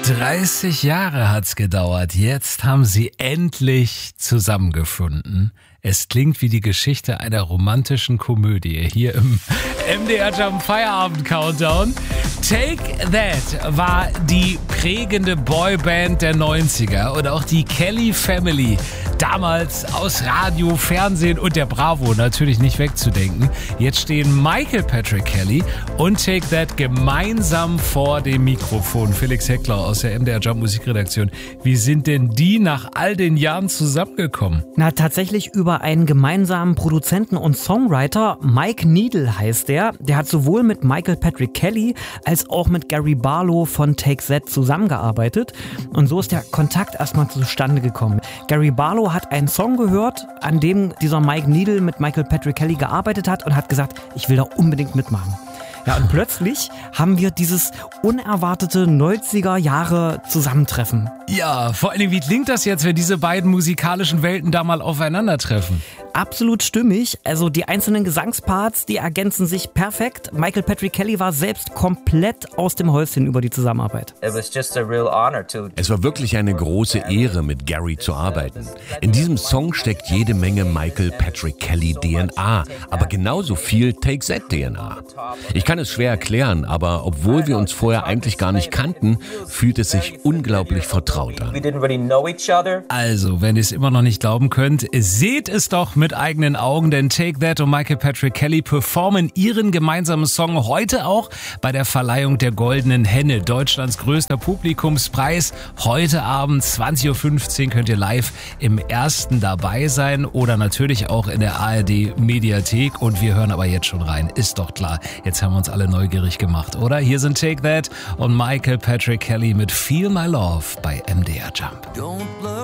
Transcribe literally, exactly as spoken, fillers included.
dreißig Jahre hat's gedauert. Jetzt haben sie endlich zusammengefunden. Es klingt wie die Geschichte einer romantischen Komödie hier im M D R Jump Feierabend Countdown. Take That war die prägende Boyband der neunziger und auch die Kelly Family. Damals aus Radio, Fernsehen und der Bravo natürlich nicht wegzudenken. Jetzt stehen Michael Patrick Kelly und Take That gemeinsam vor dem Mikrofon. Felix Heckler aus der M D R Jump Musikredaktion. Wie sind denn die nach all den Jahren zusammengekommen? Na, tatsächlich über einen gemeinsamen Produzenten und Songwriter. Mike Needle heißt der. Der hat sowohl mit Michael Patrick Kelly als auch mit Gary Barlow von Take That zusammengearbeitet. Und so ist der Kontakt erstmal zustande gekommen. Gary Barlow hat einen Song gehört, an dem dieser Mike Needle mit Michael Patrick Kelly gearbeitet hat und hat gesagt, ich will da unbedingt mitmachen. Ja, und plötzlich haben wir dieses unerwartete neunziger Jahre Zusammentreffen. Ja, vor allem, wie klingt das jetzt, wenn diese beiden musikalischen Welten da mal aufeinandertreffen? Absolut stimmig. Also die einzelnen Gesangsparts, die ergänzen sich perfekt. Michael Patrick Kelly war selbst komplett aus dem Häuschen über die Zusammenarbeit. Es war wirklich eine große Ehre, mit Gary zu arbeiten. In diesem Song steckt jede Menge Michael Patrick Kelly D N A, aber genauso viel Take That D N A. Ich kann es schwer erklären, aber obwohl wir uns vorher eigentlich gar nicht kannten, fühlt es sich unglaublich vertraut an. Also, wenn ihr es immer noch nicht glauben könnt, seht es doch mit eigenen Augen, denn Take That und Michael Patrick Kelly performen ihren gemeinsamen Song heute auch bei der Verleihung der Goldenen Henne, Deutschlands größter Publikumspreis. Heute Abend zwanzig Uhr fünfzehn könnt ihr live im Ersten dabei sein oder natürlich auch in der A R D Mediathek. Und wir hören aber jetzt schon rein, ist doch klar. Jetzt haben wir uns alle neugierig gemacht, oder? Hier sind Take That und Michael Patrick Kelly mit Feel My Love bei M D R Jump.